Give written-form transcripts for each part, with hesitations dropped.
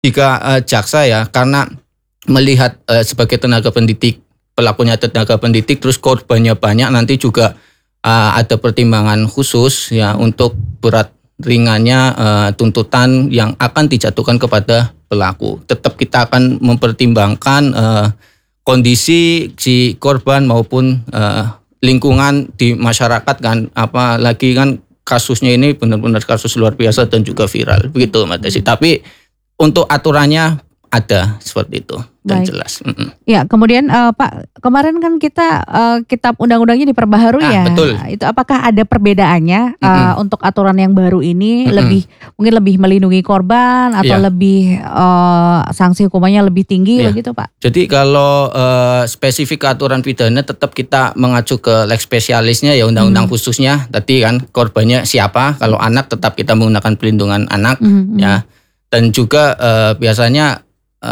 jika jaksa ya karena melihat sebagai tenaga pendidik, pelakunya tenaga pendidik, terus korbannya banyak, nanti juga ada pertimbangan khusus ya untuk berat ringannya tuntutan yang akan dijatuhkan kepada pelaku. Tetap kita akan mempertimbangkan kondisi si korban maupun lingkungan di masyarakat kan, apalagi kan kasusnya ini benar-benar kasus luar biasa dan juga viral begitu Mbak Desi. Tapi untuk aturannya ada seperti itu dan jelas. Ya, kemudian Pak, kemarin kan kita kitab undang-undangnya diperbaharui ya. Betul. Itu apakah ada perbedaannya untuk aturan yang baru ini mungkin lebih melindungi korban atau lebih sanksi hukumannya lebih tinggi begitu Pak? Jadi kalau spesifik aturan pidana tetap kita mengacu ke lex spesialisnya ya, undang-undang khususnya. Tadi kan korbannya siapa? Kalau anak tetap kita menggunakan pelindungan anak ya. Dan juga biasanya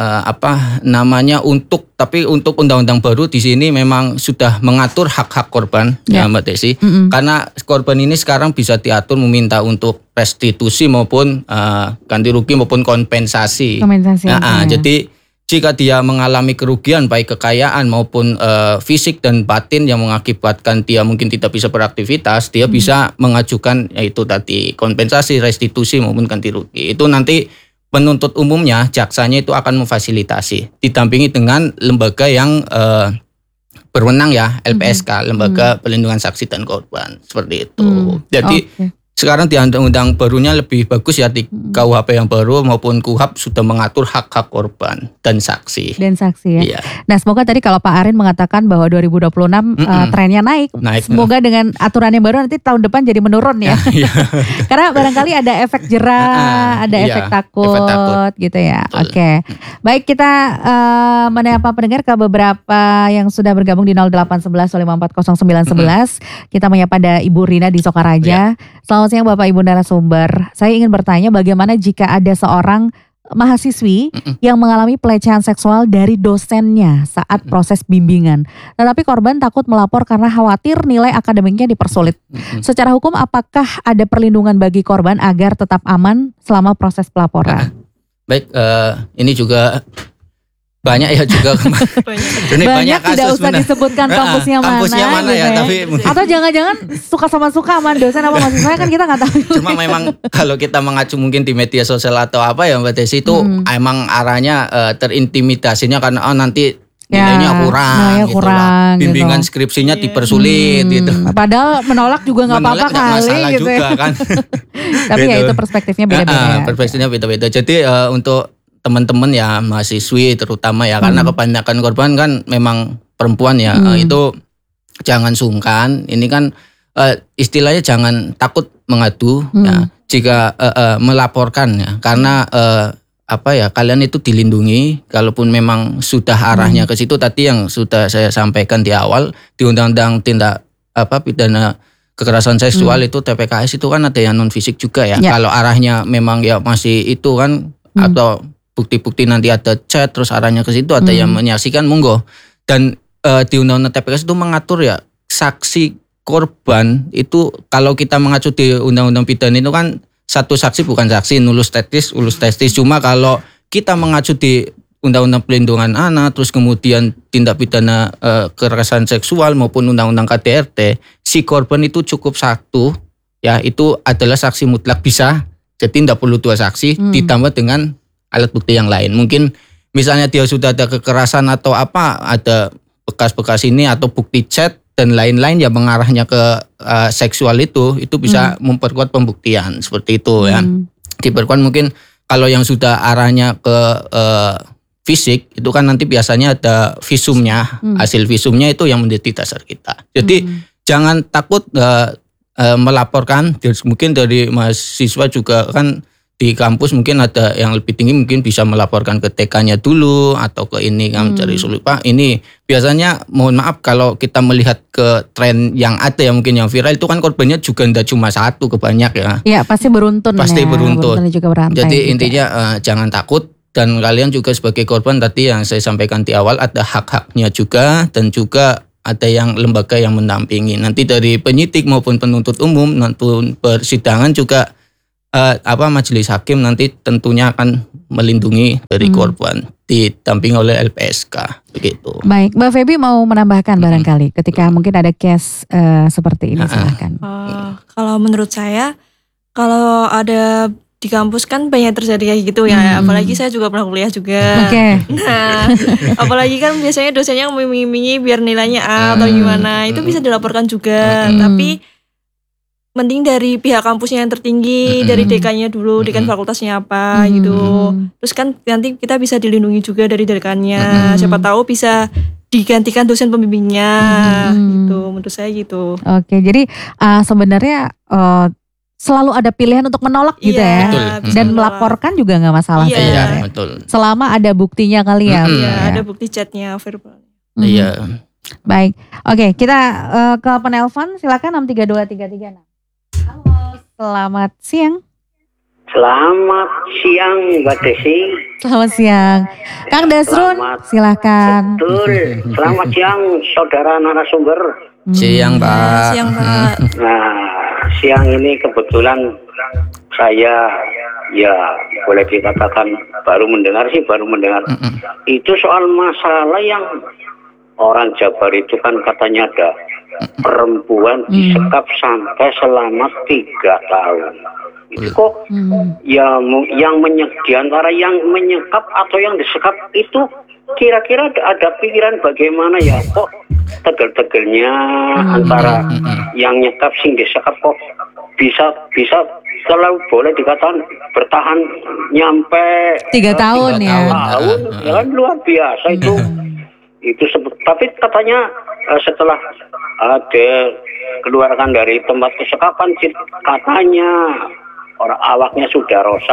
tapi untuk undang-undang baru di sini memang sudah mengatur hak-hak korban ya Mbak Desi. Karena korban ini sekarang bisa diatur meminta untuk restitusi maupun ganti rugi maupun kompensasi. Jadi jika dia mengalami kerugian baik kekayaan maupun fisik dan batin yang mengakibatkan dia mungkin tidak bisa beraktivitas, dia bisa mengajukan yaitu tadi kompensasi, restitusi maupun ganti rugi. Itu nanti penuntut umumnya, jaksanya itu akan memfasilitasi, didampingi dengan lembaga yang berwenang ya, LPSK, Lembaga Perlindungan Saksi dan Korban, seperti itu. Jadi sekarang di undang-undang barunya lebih bagus ya, di KUHP yang baru maupun KUHAP sudah mengatur hak-hak korban dan saksi. Ya. Iya. Nah, semoga tadi kalau Pak Arin mengatakan bahwa 2026 trennya naik. Semoga dengan aturan yang baru nanti tahun depan jadi menurun ya. Karena barangkali ada efek jerah, ada efek takut gitu ya. Oke. Baik, kita menyapa pendengar ke beberapa yang sudah bergabung di 0811 540 911. Kita menyapa ada Ibu Rina di Sokaraja. Selamat siang Bapak Ibu narasumber. Saya ingin bertanya bagaimana jika ada seorang mahasiswi yang mengalami pelecehan seksual dari dosennya saat proses bimbingan. Tetapi korban takut melapor karena khawatir nilai akademiknya dipersulit. Secara hukum apakah ada perlindungan bagi korban agar tetap aman selama proses pelaporan? Baik, ini juga banyak ya juga banyak kasus, tidak usah disebutkan kampusnya mana gitu ya. Tapi atau jangan-jangan suka sama dosen apa mahasiswa kan kita nggak tahu. Cuma memang kalau kita mengacu mungkin di media sosial atau apa ya Mbak Desi itu emang arahnya terintimidasinya karena nanti nilainya kurang gitu. Bimbingan skripsinya dipersulit gitu. Padahal menolak juga nggak apa-apa kali gitu juga, ya. Kan. Tapi ya itu perspektifnya beda-beda. Perspektifnya beda-beda. Jadi untuk teman-teman ya, mahasiswi terutama ya, karena kebanyakan korban kan memang perempuan ya, itu jangan sungkan. Ini kan istilahnya jangan takut mengadu ya, jika melaporkan ya, karena kalian itu dilindungi. Kalaupun memang sudah arahnya ke situ, tadi yang sudah saya sampaikan di awal di undang-undang tindak pidana kekerasan seksual itu TPKS itu kan ada yang non fisik juga ya. Kalau arahnya memang ya masih itu kan atau bukti-bukti nanti ada chat terus arahnya ke situ, ada yang menyaksikan, monggo. Dan di undang-undang TPKS itu mengatur ya, saksi korban itu kalau kita mengacu di undang-undang pidana itu kan satu saksi bukan saksi, nulus testis. Cuma kalau kita mengacu di undang-undang pelindungan anak, terus kemudian tindak pidana kekerasan seksual maupun undang-undang KDRT, si korban itu cukup satu ya, itu adalah saksi mutlak bisa. Jadi tidak perlu dua saksi ditambah dengan alat bukti yang lain. Mungkin misalnya dia sudah ada kekerasan atau ada bekas-bekas ini atau bukti chat dan lain-lain yang mengarahnya ke seksual itu bisa memperkuat pembuktian seperti itu ya. Diperkuat mungkin kalau yang sudah arahnya ke fisik itu kan nanti biasanya ada visumnya, hasil visumnya itu yang menjadi dasar kita. Jadi jangan takut melaporkan. Mungkin dari mahasiswa juga kan di kampus mungkin ada yang lebih tinggi, mungkin bisa melaporkan ke TK-nya dulu atau ke ini kan cari solusi. Pak, ini biasanya mohon maaf kalau kita melihat ke tren yang ada ya, mungkin yang viral itu kan korbannya juga tidak cuma satu, kebanyak ya. Iya, pasti beruntun. Beruntun juga berantai. Jadi juga. Intinya jangan takut, dan kalian juga sebagai korban tadi yang saya sampaikan di awal ada hak-haknya juga, dan juga ada yang lembaga yang mendampingi. Nanti dari penyidik maupun penuntut umum, nanti persidangan juga majelis hakim nanti tentunya akan melindungi dari korban didampingi oleh LPSK begitu. Baik, Mbak Feby mau menambahkan barangkali ketika mungkin ada case seperti ini, silakan. Kalau menurut saya, kalau ada di kampus kan banyak terjadi kayak gitu ya, apalagi saya juga pernah kuliah juga. Nah, apalagi kan biasanya dosennya mengiming-imingi biar nilainya A atau gimana, itu bisa dilaporkan juga. Tapi mending dari pihak kampusnya yang tertinggi, dari dekannya dulu, dekan fakultasnya apa gitu. Terus kan nanti kita bisa dilindungi juga dari dekannya. Siapa tahu bisa digantikan dosen pembimbingnya gitu. Menurut saya gitu. Oke, jadi sebenarnya selalu ada pilihan untuk menolak gitu ya. Betul. Dan melaporkan juga nggak masalah. Iya, betul. Selama ada buktinya kali ya. Iya, ada bukti chatnya verbal. Iya. Baik, oke, kita ke penelpon, silakan 63233. Halo, selamat siang. Selamat siang Mbak Desi. Selamat siang Kang Dasrun, silakan. Betul, selamat siang saudara narasumber. Siang Pak. Siang Pak. Nah, siang ini kebetulan saya ya boleh dikatakan baru mendengar. Itu soal masalah yang orang Jabar itu kan katanya ada perempuan disekap sampai selama 3 tahun. Itu kok yang di antara yang menyekap atau yang disekap itu kira-kira ada pikiran bagaimana ya, kok tegel-tegelnya antara yang nyekap sing disekap kok bisa kalau boleh dikatakan bertahan nyampe 3 tahun ya. Ya kan luar biasa itu. Tapi katanya setelah ada keluarkan dari tempat kesekapan, katanya orang awaknya sudah rosak,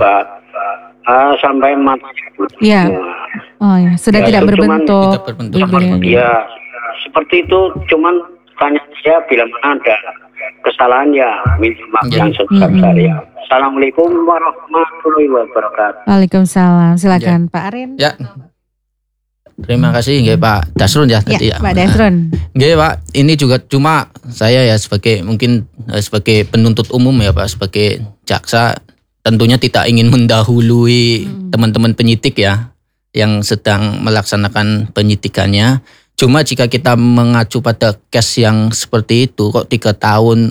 sampai mati. Iya. Oh ya, sudah tidak berbentuk. Ya, seperti itu. Cuman tanya saya bila mana ada kesalahan ya minta maaf yang sebesar-besarnya. Assalamualaikum warahmatullahi wabarakatuh. Waalaikumsalam. Silakan Pak Arin. Ya. Terima kasih nggih Pak Dasrun ya tadi ya. Pak Dasrun. Nggih Pak, ini juga cuma saya ya sebagai penuntut umum ya Pak, sebagai jaksa tentunya tidak ingin mendahului teman-teman penyidik ya yang sedang melaksanakan penyidikannya. Cuma jika kita mengacu pada case yang seperti itu, kok 3 tahun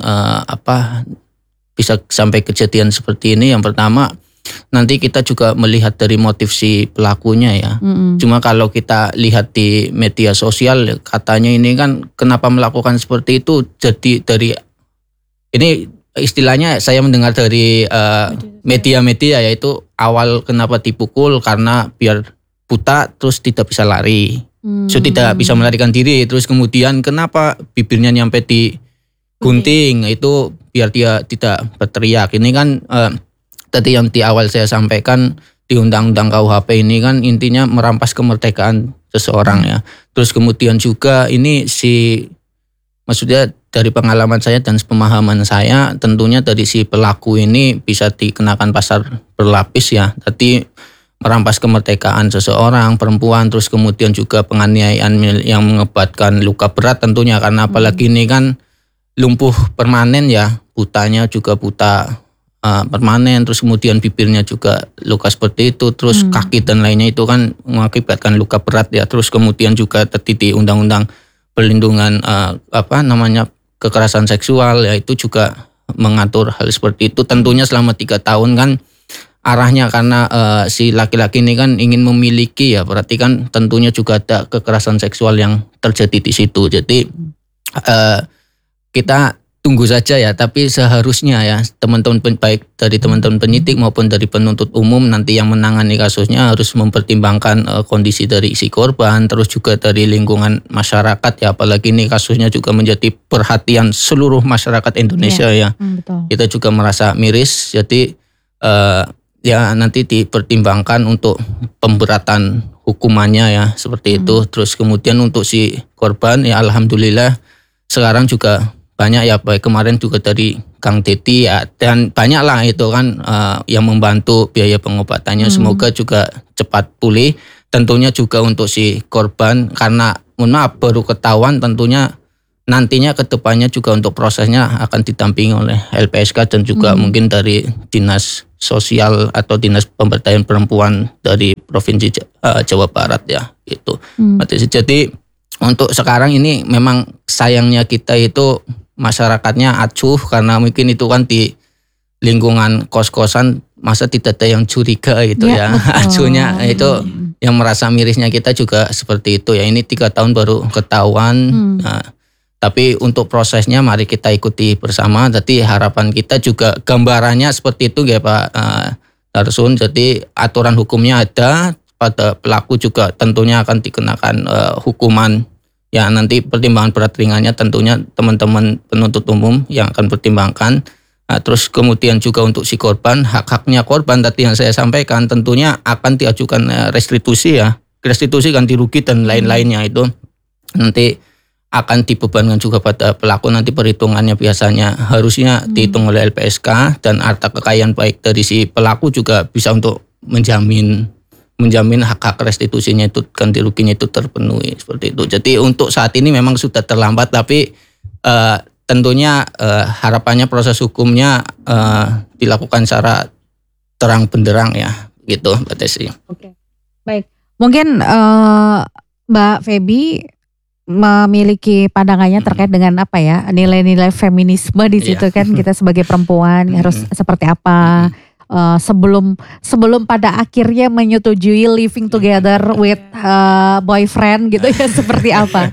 bisa sampai kejadian seperti ini. Yang pertama, nanti kita juga melihat dari motif si pelakunya ya. Cuma kalau kita lihat di media sosial, katanya ini kan kenapa melakukan seperti itu, jadi dari ini istilahnya saya mendengar dari media-media, yaitu awal kenapa dipukul karena biar buta terus tidak bisa lari. So tidak bisa melarikan diri, terus kemudian kenapa bibirnya nyampe di gunting, itu biar dia tidak berteriak. Ini kan tadi yang di awal saya sampaikan, di Undang-Undang KUHP ini kan intinya merampas kemerdekaan seseorang ya. Terus kemudian juga ini maksudnya dari pengalaman saya dan pemahaman saya, tentunya dari si pelaku ini bisa dikenakan pasal berlapis ya. Tadi merampas kemerdekaan seseorang, perempuan, terus kemudian juga penganiayaan yang mengakibatkan luka berat tentunya, karena apalagi ini kan lumpuh permanen ya, butanya juga buta permanen, terus kemudian bibirnya juga luka seperti itu, terus kaki dan lainnya itu kan mengakibatkan luka berat ya. Terus kemudian juga tadi di Undang-Undang Perlindungan kekerasan seksual ya, itu juga mengatur hal seperti itu. Tentunya selama 3 tahun kan arahnya karena si laki-laki ini kan ingin memiliki ya, berarti kan tentunya juga ada kekerasan seksual yang terjadi di situ. Jadi kita tunggu saja ya, tapi seharusnya ya teman-teman, baik dari teman-teman penyidik maupun dari penuntut umum nanti yang menangani kasusnya harus mempertimbangkan kondisi dari si korban, terus juga dari lingkungan masyarakat ya, apalagi ini kasusnya juga menjadi perhatian seluruh masyarakat Indonesia ya. Betul. Kita juga merasa miris, jadi ya nanti dipertimbangkan untuk pemberatan hukumannya ya, seperti itu. Terus kemudian untuk si korban ya alhamdulillah sekarang juga banyak ya, baik kemarin juga dari Kang Teti ya, dan banyak lah itu kan yang membantu biaya pengobatannya. Semoga juga cepat pulih. Tentunya juga untuk si korban, karena mohon maaf baru ketahuan tentunya nantinya kedepannya juga untuk prosesnya akan didampingi oleh LPSK dan juga mungkin dari Dinas Sosial atau Dinas Pemberdayaan Perempuan dari Provinsi Jawa Barat ya gitu. Jadi untuk sekarang ini memang sayangnya kita itu masyarakatnya acuh karena mungkin itu kan di lingkungan kos-kosan masa tidak ada yang curiga gitu ya. Acuhnya itu yang merasa mirisnya kita juga seperti itu ya. Ini 3 tahun baru ketahuan. Nah, tapi untuk prosesnya mari kita ikuti bersama. Jadi harapan kita juga gambarannya seperti itu ya Pak Darsun. Jadi aturan hukumnya ada, pada pelaku juga tentunya akan dikenakan hukuman. Ya nanti pertimbangan berat ringannya tentunya teman-teman penuntut umum yang akan pertimbangkan. Nah, terus kemudian juga untuk si korban, hak-haknya korban tadi yang saya sampaikan tentunya akan diajukan restitusi ya. Restitusi ganti rugi dan lain-lainnya itu nanti akan dibebankan juga pada pelaku. Nanti perhitungannya biasanya harusnya dihitung oleh LPSK dan harta kekayaan baik dari si pelaku juga bisa untuk menjamin hak-hak restitusinya itu ganti ruginya itu terpenuhi seperti itu. Jadi untuk saat ini memang sudah terlambat tapi tentunya harapannya proses hukumnya dilakukan secara terang benderang ya gitu Mbak Desi. Oke. Baik. Mungkin Mbak Feby memiliki pandangannya terkait dengan apa ya, nilai-nilai feminisme di situ kan, kita sebagai perempuan harus seperti apa sebelum pada akhirnya menyetujui living together with boyfriend gitu ya, seperti apa?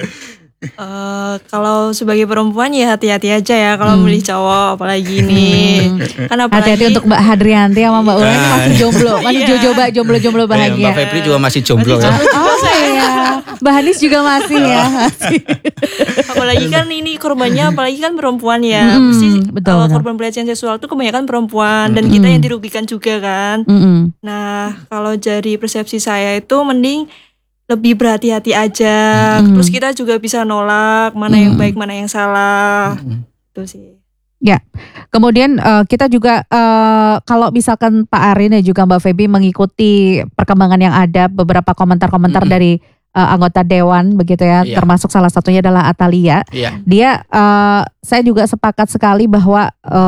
Kalau sebagai perempuan ya hati-hati aja ya kalau milih cowok apalagi ini. Kan hati-hati untuk Mbak Hadrianti sama Mbak Ulan ini masih jomblo, masih jomblo bahagia. Mbak Febri juga masih jomblo ya. Oh iya, Mbak Hanis juga masih ya. Apalagi kan ini korbannya apalagi kan perempuan ya. Pasti korban pelecehan seksual itu kebanyakan perempuan dan kita yang dirugikan juga kan. Nah kalau dari persepsi saya itu mending lebih berhati-hati aja. Terus kita juga bisa nolak mana yang baik mana yang salah. Itu sih. Ya, kemudian kita juga kalau misalkan Pak Arin dan juga Mbak Feby mengikuti perkembangan yang ada, beberapa komentar-komentar dari anggota Dewan begitu ya, termasuk salah satunya adalah Atalia. Dia, saya juga sepakat sekali bahwa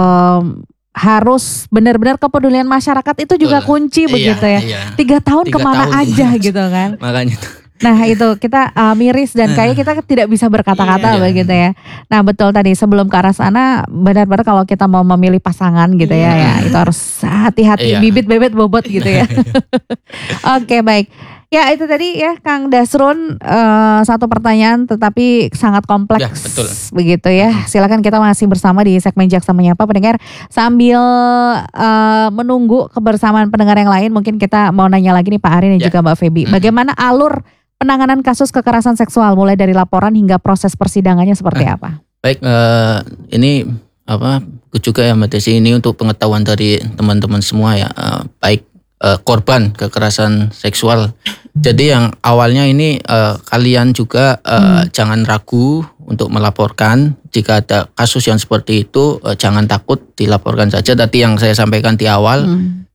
harus benar-benar kepedulian masyarakat itu juga kunci begitu ya. 3 tahun kemana aja gitu kan. Makanya. Nah itu kita miris dan kayak kita tidak bisa berkata-kata begitu ya. Nah betul tadi sebelum ke arah sana benar-benar kalau kita mau memilih pasangan gitu ya itu harus hati-hati, bibit bebet bobot gitu ya. Oke, baik. Ya itu tadi ya Kang Dasrun satu pertanyaan tetapi sangat kompleks betul. Begitu ya. Silakan kita masih bersama di segmen Jaksa Menyapa pendengar sambil menunggu kebersamaan pendengar yang lain. Mungkin kita mau nanya lagi nih Pak Arin dan juga Mbak Feby. Bagaimana alur penanganan kasus kekerasan seksual mulai dari laporan hingga proses persidangannya seperti apa? Baik, ini juga ya Mbak Desi, ini untuk pengetahuan dari teman-teman semua ya, baik korban kekerasan seksual. Jadi yang awalnya ini kalian juga jangan ragu untuk melaporkan. Jika ada kasus yang seperti itu jangan takut, dilaporkan saja. Tadi yang saya sampaikan di awal,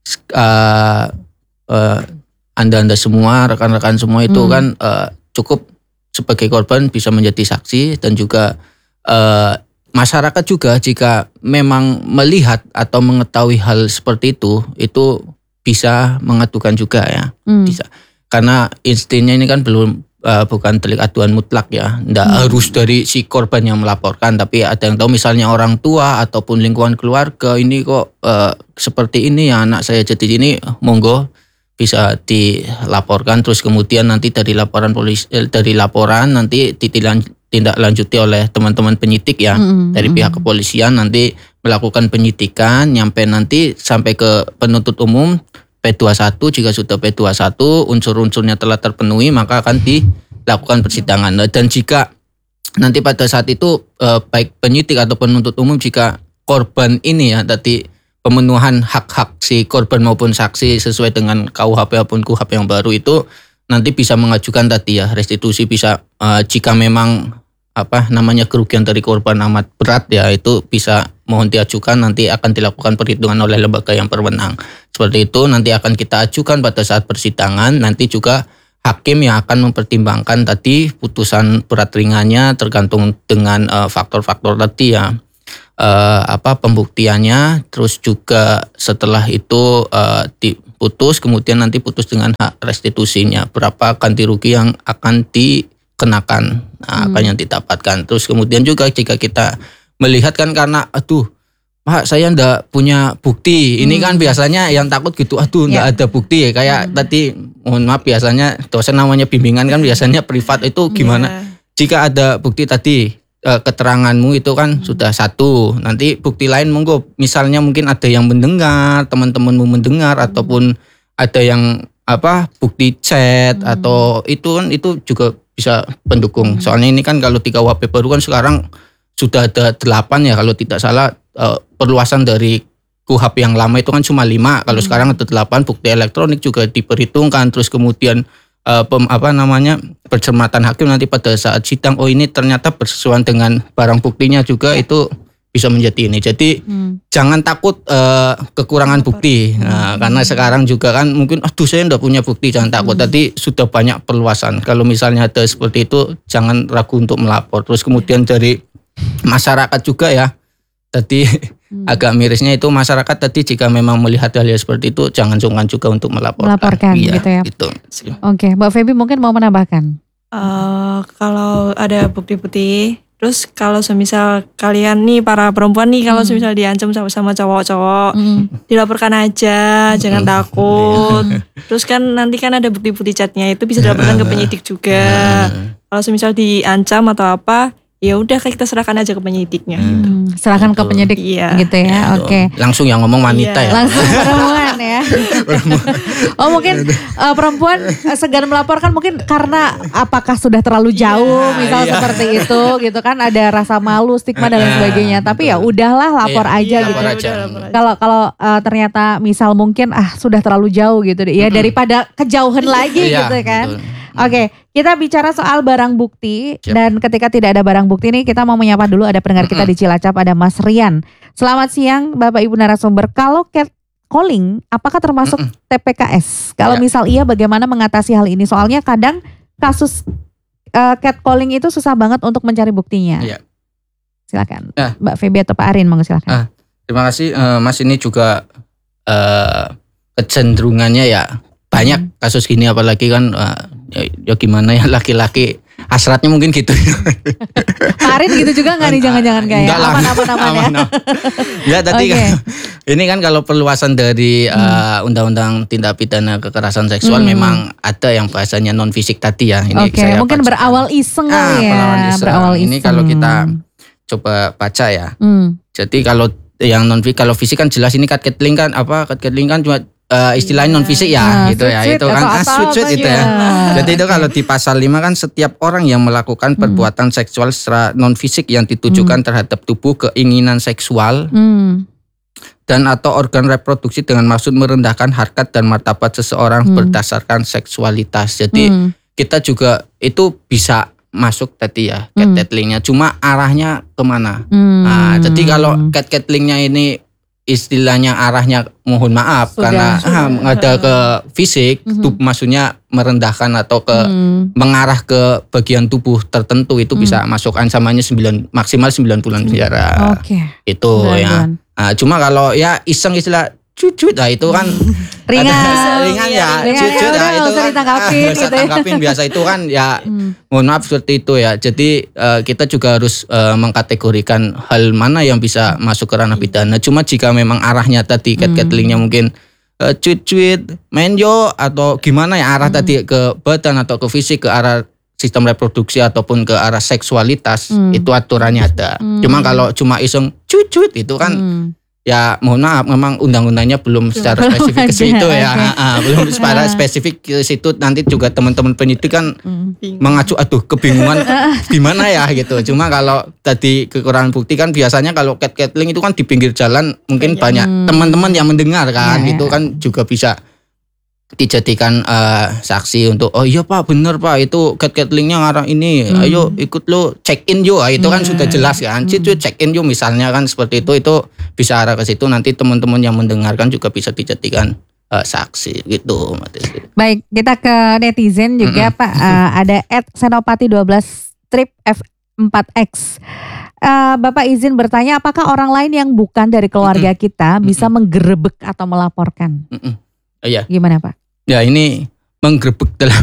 Anda semua, rekan-rekan semua itu kan cukup sebagai korban bisa menjadi saksi dan juga masyarakat juga jika memang melihat atau mengetahui hal seperti itu bisa mengadukan juga ya, bisa. Karena instingnya ini kan bukan delik aduan mutlak ya, tidak harus dari si korban yang melaporkan, tapi ada yang tahu misalnya orang tua ataupun lingkungan keluarga ini kok seperti ini ya anak saya jadi ini, monggo bisa dilaporkan. Terus kemudian nanti dari laporan nanti ditindaklanjuti oleh teman-teman penyidik ya, dari pihak kepolisian nanti melakukan penyidikan, nyampe nanti sampai ke penuntut umum P21. Jika sudah P21 unsur-unsurnya telah terpenuhi maka akan dilakukan persidangan. Dan jika nanti pada saat itu baik penyidik atau penuntut umum, jika korban ini ya tadi pemenuhan hak-hak si korban maupun saksi sesuai dengan KUHP maupun KUHP yang baru itu nanti bisa mengajukan tadi ya restitusi, bisa jika memang kerugian dari korban amat berat ya itu bisa mohon diajukan, nanti akan dilakukan perhitungan oleh lembaga yang berwenang. Seperti itu nanti akan kita ajukan pada saat persidangan. Nanti juga hakim yang akan mempertimbangkan tadi putusan berat ringannya tergantung dengan faktor-faktor tadi ya. Pembuktiannya, terus juga setelah itu diputus, kemudian nanti putus dengan hak restitusinya, berapa ganti rugi yang akan dikenakan, akan yang didapatkan. Terus kemudian juga jika kita melihat kan karena Pak saya ndak punya bukti, ini kan biasanya yang takut gitu, ndak ada bukti ya, kayak tadi mohon maaf biasanya dosen namanya bimbingan kan biasanya privat itu gimana, jika ada bukti tadi keteranganmu itu kan sudah satu, nanti bukti lain monggo, misalnya mungkin ada yang mendengar, teman-temanmu mendengar, ataupun ada yang bukti chat atau itu kan itu juga bisa pendukung. Soalnya ini kan kalau di KUHP baru kan sekarang sudah ada 8 ya kalau tidak salah, perluasan dari KUHP yang lama itu kan cuma 5, kalau sekarang ada 8, bukti elektronik juga diperhitungkan, terus kemudian pencermatan hakim nanti pada saat sidang, ini ternyata bersesuaian dengan barang buktinya juga, itu bisa menjadi ini. Jadi jangan takut kekurangan bukti. Karena sekarang juga kan mungkin saya enggak punya bukti, jangan takut. Tadi sudah banyak perluasan. Kalau misalnya ada seperti itu jangan ragu untuk melapor. Terus kemudian dari masyarakat juga ya. Tadi agak mirisnya itu masyarakat tadi jika memang melihat hal seperti itu jangan sungkan juga untuk melaporkan gitu ya. Gitu. Oke, Mbak Feby mungkin mau menambahkan. Kalau ada bukti-bukti, terus kalau semisal kalian nih para perempuan nih, kalau semisal diancam sama cowok-cowok, dilaporkan aja, jangan takut. Terus kan nanti kan ada bukti-bukti chatnya, itu bisa dilaporkan ke penyidik juga. Kalau semisal diancam atau apa, ya udah kita serahkan aja ke penyidiknya. Serahkan ke penyidik gitu ya. Oke. Langsung yang ngomong wanita ya. Langsung perempuan ya. Mungkin perempuan segan melaporkan mungkin karena apakah sudah terlalu jauh misal seperti itu gitu kan, ada rasa malu, stigma dan lain sebagainya. Tapi ya udahlah lapor aja gitu. Kalau ternyata misal mungkin sudah terlalu jauh gitu ya, daripada kejauhan lagi gitu kan. Oke, kita bicara soal barang bukti. Dan ketika tidak ada barang bukti nih, kita mau menyapa dulu ada pendengar kita di Cilacap, ada Mas Rian. Selamat siang Bapak Ibu narasumber. Kalau catcalling apakah termasuk TPKS? Kalau misal iya, bagaimana mengatasi hal ini? Soalnya kadang kasus catcalling itu susah banget untuk mencari buktinya. Silakan Mbak Feby atau Pak Arin, monggo silakan. Terima kasih Mas, ini juga kecenderungannya ya banyak kasus gini, apalagi kan ya gimana ya, laki-laki hasratnya mungkin gitu. Pak Arin gitu juga nggak nih, jangan-jangan kayak apa-apa ya tadi kan ini kan kalau perluasan dari undang-undang tindak pidana kekerasan seksual memang ada yang bahasanya non fisik tadi ya. Ini saya mungkin berawal iseng kali ya. Berawal iseng. Ini kalau kita coba baca ya. Jadi kalau yang non fisik, kalau fisik kan jelas ini catcalling kan cuma istilahnya non fisik ya gitu ya, itu kan sweet gitu ya. Jadi itu kalau di pasal 5 kan setiap orang yang melakukan perbuatan seksual secara non fisik yang ditujukan terhadap tubuh, keinginan seksual dan atau organ reproduksi dengan maksud merendahkan harkat dan martabat seseorang berdasarkan seksualitas. Jadi kita juga itu bisa masuk tadi ya catcallingnya, cuma arahnya kemana. Jadi kalau catcallingnya ini istilahnya arahnya mohon maaf karena ada ke fisik, maksudnya merendahkan atau ke mengarah ke bagian tubuh tertentu, itu bisa masuk ancamannya maksimal 9 bulan penjara. Itu ya. Cuma kalau ya iseng istilah cucut, itu kan ringan ya. Cucut itu kan bisa tanggapin biasa itu kan ya. Mohon maaf seperti itu ya. Jadi kita juga harus mengkategorikan hal mana yang bisa masuk ke ranah pidana. Cuma jika memang arahnya tadi catcallingnya mungkin cuit main yo atau gimana ya, arah tadi ke badan atau ke fisik, ke arah sistem reproduksi ataupun ke arah seksualitas, itu aturannya ada. Cuma kalau cuma iseng cuit itu kan ya mohon maaf, memang undang-undangnya belum secara spesifik ke situ ya. Belum secara spesifik ke situ. Nanti juga teman-teman penyidik kan mengacu, kebingungan gimana ya gitu. Cuma kalau tadi kekurangan bukti kan biasanya kalau catcalling itu kan di pinggir jalan mungkin banyak teman-teman yang mendengar kan, itu kan juga bisa dijadikan saksi untuk iya Pak, bener Pak, itu catcallingnya ngarang ini, ayo ikut lo check in yo, itu kan sudah jelas kan, check in yo misalnya kan seperti itu bisa arah ke situ. Nanti teman-teman yang mendengarkan juga bisa dijadikan saksi gitu. Baik, kita ke netizen juga Pak. Ada @senopati12-F4X. Bapak izin bertanya, apakah orang lain yang bukan dari keluarga kita bisa menggerebek atau melaporkan? Iya. Gimana Pak? Ya ini menggerebek dalam.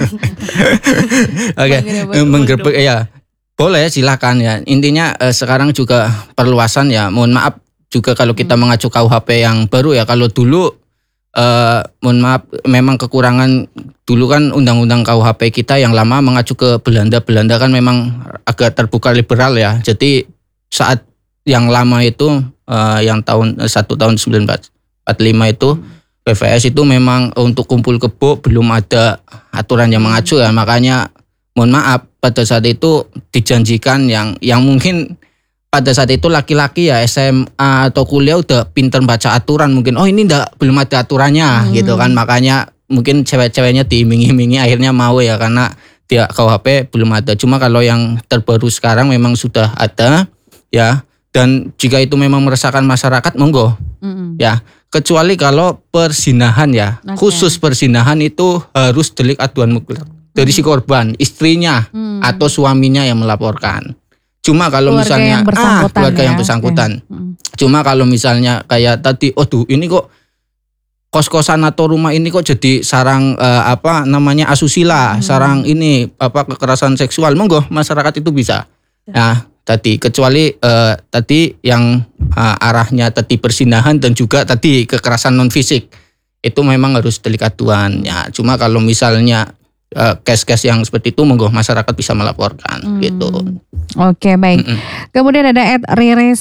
Oke, menggerebek ya. Boleh, silakan ya. Intinya sekarang juga perluasan ya. Mohon maaf juga kalau kita mengacu KUHP yang baru ya. Kalau dulu mohon maaf, memang kekurangan dulu kan undang-undang KUHP kita yang lama mengacu ke Belanda. Belanda kan memang agak terbuka liberal ya. Jadi saat yang lama itu yang tahun 1945 itu PVS itu memang untuk kumpul kebo belum ada aturan yang mengacu ya. Makanya mohon maaf pada saat itu dijanjikan yang mungkin pada saat itu laki-laki ya SMA atau kuliah udah pinter baca aturan mungkin. Oh ini belum ada aturannya gitu kan. Makanya mungkin cewek-ceweknya diiming-imingi akhirnya mau ya karena dia KUHP belum ada. Cuma kalau yang terbaru sekarang memang sudah ada ya. Dan jika itu memang meresahkan masyarakat monggo ya. Kecuali kalau perzinahan ya. Khusus perzinahan itu harus delik aduan mutlak dari si korban, istrinya atau suaminya yang melaporkan. Cuma kalau keluarga misalnya keluarga yang bersangkutan. Cuma kalau misalnya kayak tadi, ini kok kos-kosan atau rumah ini kok jadi sarang asusila, sarang ini kekerasan seksual, monggo masyarakat itu bisa. Nah, tadi kecuali tadi yang arahnya tadi perzinahan dan juga tadi kekerasan non fisik itu memang harus delik aduan ya. Cuma kalau misalnya case-case yang seperti itu monggo masyarakat bisa melaporkan gitu. Oke, baik. Kemudian ada @riris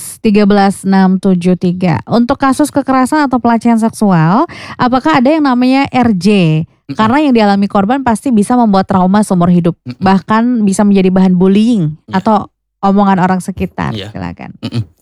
13673. Untuk kasus kekerasan atau pelecehan seksual, apakah ada yang namanya RJ? Karena yang dialami korban pasti bisa membuat trauma seumur hidup, bahkan bisa menjadi bahan bullying atau omongan orang sekitar. Silakan.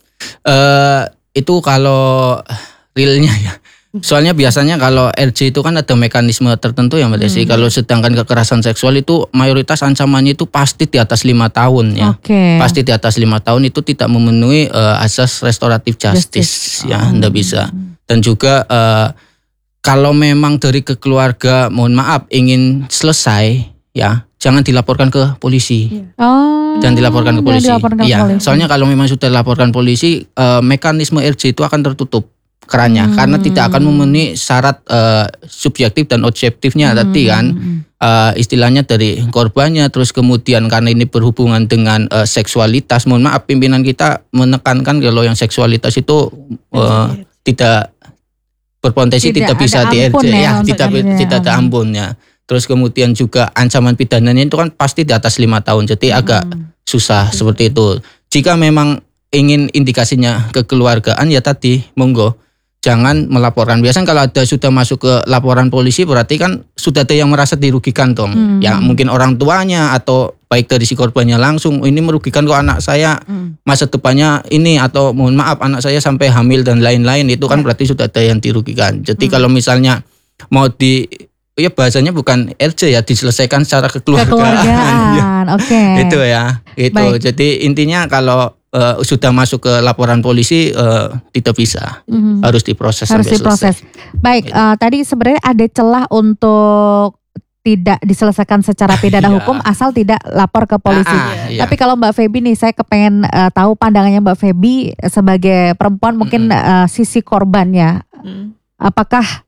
Itu kalau realnya ya. Soalnya biasanya kalau RJ itu kan ada mekanisme tertentu ya Mbak Desi. Kalau sedangkan kekerasan seksual itu mayoritas ancamannya itu pasti di atas 5 tahun ya. Pasti di atas 5 tahun itu tidak memenuhi asas restoratif justice ya, enggak bisa. Dan juga kalau memang dari keluarga mohon maaf ingin selesai ya, jangan dilaporkan ke polisi. Jangan dilaporkan ke polisi. Iya, soalnya kalau memang sudah dilaporkan polisi, mekanisme RJ itu akan tertutup kerannya karena tidak akan memenuhi syarat subjektif dan objektifnya tadi kan, istilahnya dari korbannya, terus kemudian karena ini berhubungan dengan seksualitas, mohon maaf pimpinan kita menekankan kalau yang seksualitas itu tidak berpotensi tidak bisa di RJ ya, tidak ada ampun ya. Terus kemudian juga ancaman pidananya itu kan pasti di atas 5 tahun, jadi agak susah seperti itu. Jika memang ingin indikasinya kekeluargaan ya tadi monggo jangan melaporkan. Biasanya kalau ada sudah masuk ke laporan polisi berarti kan sudah ada yang merasa dirugikan dong. Ya mungkin orang tuanya atau baik dari si korbannya langsung, ini merugikan kok anak saya, masa depannya ini, atau mohon maaf anak saya sampai hamil dan lain-lain, itu kan berarti sudah ada yang dirugikan. Jadi kalau misalnya mau ya bahasanya bukan RJ ya, diselesaikan secara kekeluargaan. Itu ya. Itu. Jadi intinya kalau sudah masuk ke laporan polisi tidak bisa, harus diproses. Selesai. Baik, tadi sebenarnya ada celah untuk tidak diselesaikan secara pidana hukum asal tidak lapor ke polisi. Tapi kalau Mbak Feby nih, saya kepengen tahu pandangannya Mbak Feby sebagai perempuan, mungkin sisi korbannya, apakah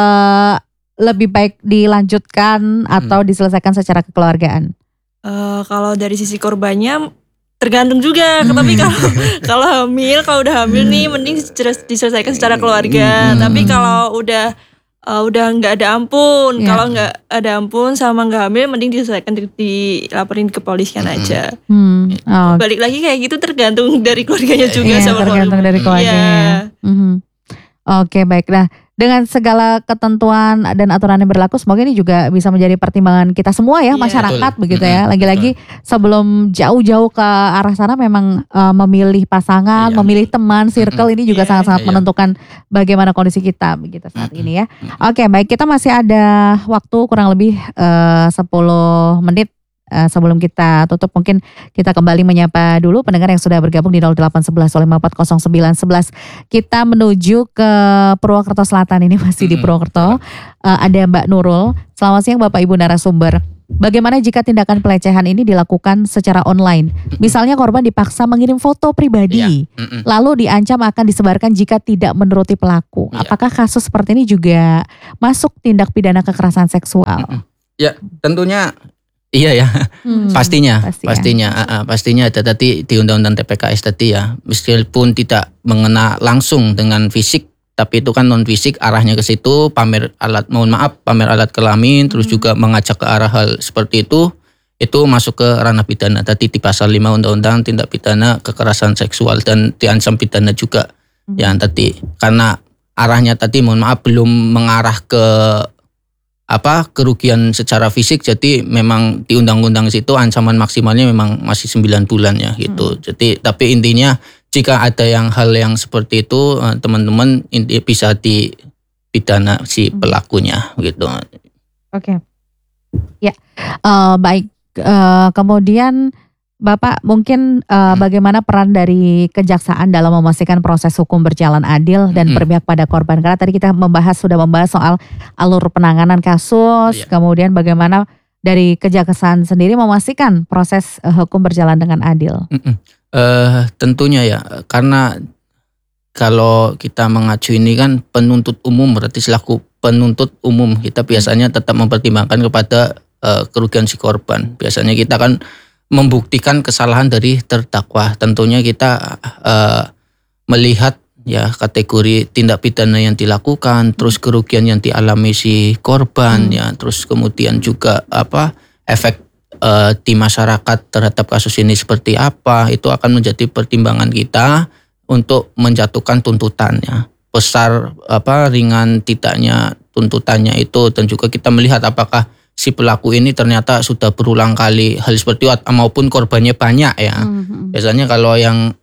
lebih baik dilanjutkan atau diselesaikan secara kekeluargaan? Kalau dari sisi korbannya tergantung juga, tapi kalau udah hamil nih mending diselesaikan secara keluarga. Tapi kalau udah nggak ada ampun, kalau nggak ada ampun sama nggak hamil mending diselesaikan, dilaporin ke polisian aja. Balik lagi kayak gitu, tergantung dari keluarganya juga sama tergantung dari keluarganya. Oke, baik. Nah, dengan segala ketentuan dan aturan yang berlaku, semoga ini juga bisa menjadi pertimbangan kita semua ya, masyarakat begitu ya. Lagi-lagi sebelum jauh-jauh ke arah sana memang memilih pasangan, memilih teman, circle ini juga sangat-sangat menentukan bagaimana kondisi kita begitu saat ini ya. Oke, baik, kita masih ada waktu kurang lebih 10 menit sebelum kita tutup mungkin kita kembali menyapa dulu pendengar yang sudah bergabung di 0811 540 911. Kita menuju ke Purwokerto Selatan, ini masih di Purwokerto. Ada Mbak Nurul. Selamat siang Bapak Ibu narasumber. Bagaimana jika tindakan pelecehan ini dilakukan secara online? Misalnya korban dipaksa mengirim foto pribadi, lalu diancam akan disebarkan jika tidak menuruti pelaku. Apakah kasus seperti ini juga masuk tindak pidana kekerasan seksual? Ya, tentunya iya ya. Pastinya ada tadi di Undang-Undang TPKS tadi ya. Meskipun tidak mengena langsung dengan fisik, tapi itu kan non fisik, arahnya ke situ, pamer alat kelamin, terus juga mengajak ke arah hal seperti itu masuk ke ranah pidana. Tadi di pasal 5 Undang-Undang Tindak Pidana Kekerasan Seksual dan diancam pidana juga. Yang tadi karena arahnya tadi belum mengarah ke kerugian secara fisik, jadi memang di undang-undang situ ancaman maksimalnya memang masih 9 bulan ya gitu. Jadi tapi intinya jika ada hal yang seperti itu, teman-teman bisa dipidana si pelakunya gitu. Oke. Ya, baik. Kemudian Bapak mungkin bagaimana peran dari kejaksaan dalam memastikan proses hukum berjalan adil dan berpihak pada korban? Karena tadi kita sudah membahas soal alur penanganan kasus, kemudian bagaimana dari kejaksaan sendiri memastikan proses hukum berjalan dengan adil. Tentunya ya, karena kalau kita mengacu ini kan penuntut umum, berarti selaku penuntut umum kita biasanya tetap mempertimbangkan kepada kerugian si korban. Biasanya kita kan membuktikan kesalahan dari terdakwa. Tentunya kita melihat ya kategori tindak pidana yang dilakukan, terus kerugian yang dialami si korban ya, terus kemudian juga efek di masyarakat terhadap kasus ini seperti apa, itu akan menjadi pertimbangan kita untuk menjatuhkan tuntutannya. Besar ringan tidaknya tuntutannya itu, dan juga kita melihat apakah si pelaku ini ternyata sudah berulang kali hal seperti itu maupun korbannya banyak ya. Biasanya kalau yang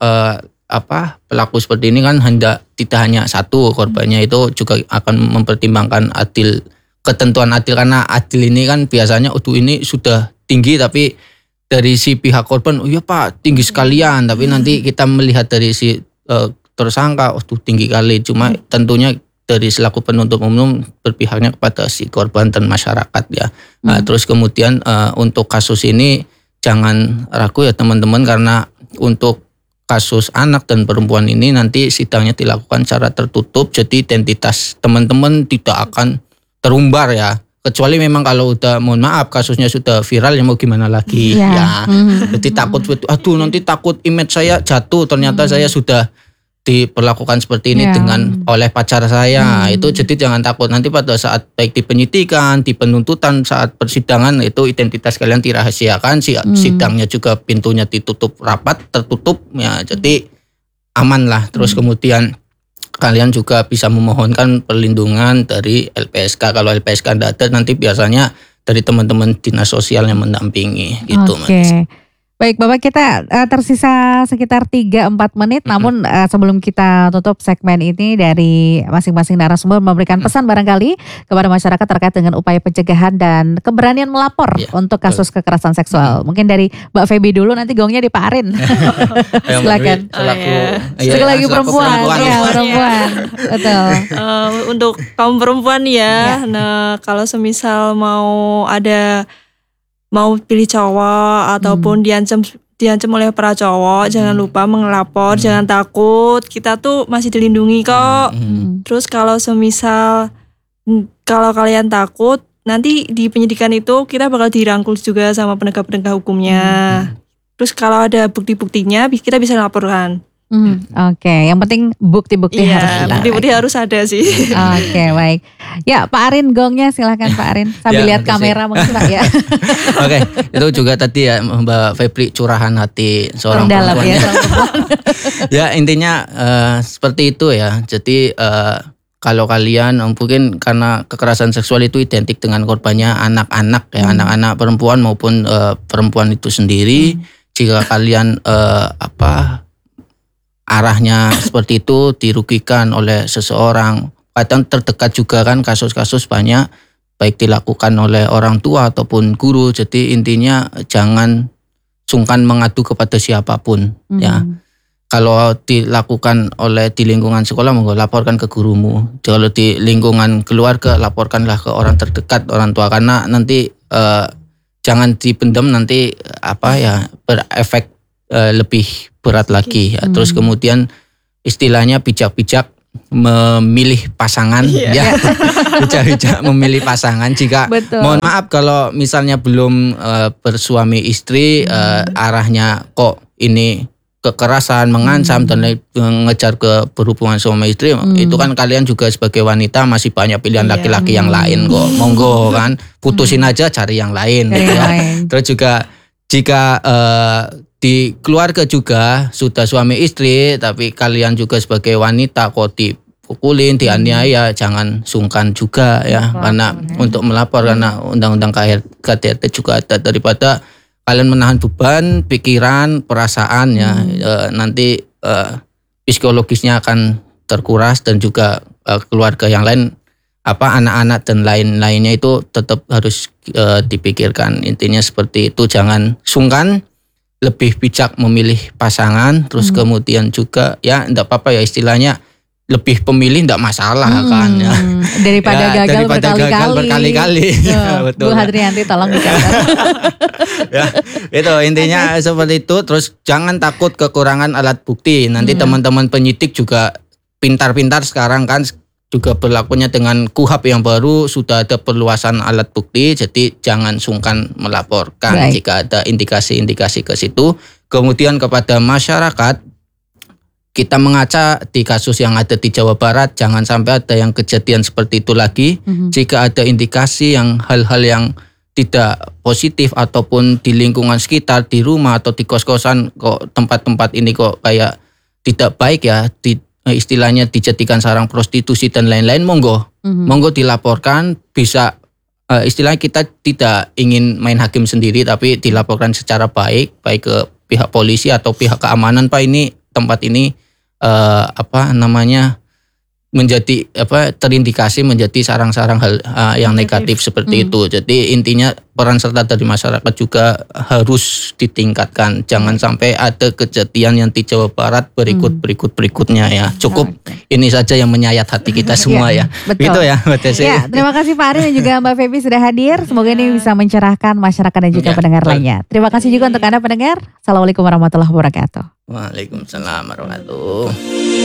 pelaku seperti ini kan tidak hanya satu korbannya, itu juga akan mempertimbangkan ketentuan adil, karena adil ini kan biasanya ini sudah tinggi tapi dari si pihak korban iya Pak tinggi sekalian, tapi nanti kita melihat dari si tersangka tinggi kali. Cuma tentunya dari selaku penuntut umum berpihaknya kepada si korban dan masyarakat ya. Terus kemudian untuk kasus ini jangan ragu ya teman-teman, karena untuk kasus anak dan perempuan ini nanti sidangnya dilakukan secara tertutup, jadi identitas teman-teman tidak akan terumbar ya. Kecuali memang kalau udah kasusnya sudah viral ya mau gimana lagi ya. Jadi takut nanti takut image saya jatuh, ternyata saya sudah diperlakukan seperti ini oleh pacar saya. Itu jadi jangan takut, nanti pada saat baik di penyidikan, di penuntutan, saat persidangan itu identitas kalian dirahasiakan, sidangnya juga pintunya ditutup tertutup ya, jadi aman lah. Terus kemudian kalian juga bisa memohonkan perlindungan dari LPSK. Kalau LPSK tidak ada, nanti biasanya dari teman-teman dinas sosial yang mendampingi gitu. Oke. Baik Bapak, kita tersisa sekitar 3-4 menit. Namun sebelum kita tutup segmen ini, dari masing-masing narasumber memberikan pesan barangkali kepada masyarakat terkait dengan upaya pencegahan dan keberanian melapor untuk kasus kekerasan seksual. Mungkin dari Mbak Feby dulu, nanti gongnya di Pak Arin. Silakan. Selaku perempuan. Perempuan. Betul. Untuk kaum perempuan ya. Nah, kalau semisal mau pilih cowok ataupun diancam oleh para cowok, jangan lupa mengelapor, jangan takut, kita tuh masih dilindungi kok. Terus kalau semisal kalau kalian takut, nanti di penyidikan itu kita bakal dirangkul juga sama penegak-penegak hukumnya. Terus kalau ada bukti-buktinya kita bisa laporkan. Oke, yang penting bukti-bukti harus ada sih. Oke, baik. Ya, Pak Arin gongnya silakan Pak Arin. Sambil lihat kamera mungkin Pak ya. Oke, itu juga tadi ya Mbak Febri, curahan hati seorang perempuan. Ya intinya seperti itu ya. Jadi kalau kalian mungkin karena kekerasan seksual itu identik dengan korbannya anak-anak ya, anak-anak perempuan maupun perempuan itu sendiri. Jika kalian arahnya seperti itu, dirugikan oleh seseorang, kadang terdekat juga kan kasus-kasus banyak baik dilakukan oleh orang tua ataupun guru. Jadi intinya jangan sungkan mengadu kepada siapapun ya. Kalau dilakukan di lingkungan sekolah, monggo laporkan ke gurumu. Kalau di lingkungan keluarga, laporkanlah ke orang terdekat, orang tua, karena nanti jangan dipendam, nanti berefek lebih berat lagi ya. Terus kemudian istilahnya bijak-bijak memilih pasangan ya. Bijak-bijak memilih pasangan. Jika mohon maaf kalau misalnya belum bersuami istri, arahnya kok ini kekerasan, mengancam dan mengejar ke berhubungan suami istri, itu kan kalian juga sebagai wanita masih banyak pilihan laki-laki yang lain kok. Monggo kan, putusin aja, cari yang lain gitu ya. Terus juga jika di keluarga juga sudah suami istri, tapi kalian juga sebagai wanita kok dipukulin, dianiaya, jangan sungkan juga ya, karena untuk melapor, karena undang-undang KDRT juga ada, daripada kalian menahan beban, pikiran, perasaan ya, nanti psikologisnya akan terkuras, dan juga keluarga yang lain, anak-anak dan lain-lainnya itu tetap harus dipikirkan. Intinya seperti itu, jangan sungkan, lebih bijak memilih pasangan, terus kemudian juga ya enggak apa-apa ya, istilahnya lebih pemilih enggak masalah kan ya. Daripada gagal berkali-kali. Ya, betul. Bu Hadrianti tolong dicatat. Ya, itu intinya seperti itu. Terus jangan takut kekurangan alat bukti. Nanti teman-teman penyidik juga pintar-pintar sekarang kan, juga berlakunya dengan KUHP yang baru, sudah ada perluasan alat bukti, jadi jangan sungkan melaporkan jika ada indikasi-indikasi ke situ. Kemudian kepada masyarakat, kita mengaca di kasus yang ada di Jawa Barat, jangan sampai ada yang kejadian seperti itu lagi. Jika ada indikasi yang hal-hal yang tidak positif ataupun di lingkungan sekitar, di rumah atau di kos-kosan, kok tempat-tempat ini kok kayak tidak baik ya, istilahnya dijadikan sarang prostitusi dan lain-lain, monggo dilaporkan. Bisa istilahnya kita tidak ingin main hakim sendiri, tapi dilaporkan secara baik ke pihak polisi atau pihak keamanan, Pak, ini tempat ini menjadi terindikasi menjadi sarang-sarang hal yang negatif seperti itu. Jadi intinya peran serta dari masyarakat juga harus ditingkatkan. Jangan sampai ada kejadian yang di Jawa Barat berikutnya ya. Cukup ini saja yang menyayat hati kita semua ya. Betul. Gitu ya, Mbak Desi. Ya, terima kasih Pak Arin dan juga Mbak Feby sudah hadir. Semoga ini bisa mencerahkan masyarakat dan juga pendengar lainnya. Terima kasih juga untuk Anda pendengar. Assalamualaikum warahmatullahi wabarakatuh. Waalaikumsalam warahmatullahi wabarakatuh.